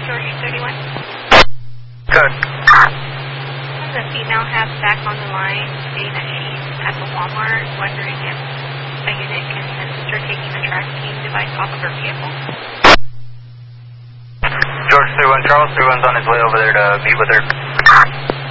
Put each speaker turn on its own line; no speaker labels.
George 31.
Good.
The female has back on the line stating that she's at the Walmart, wondering if a unit can assist her taking the tracking device off of her vehicle.
George 31, Charles 31's on his way over there to meet with her.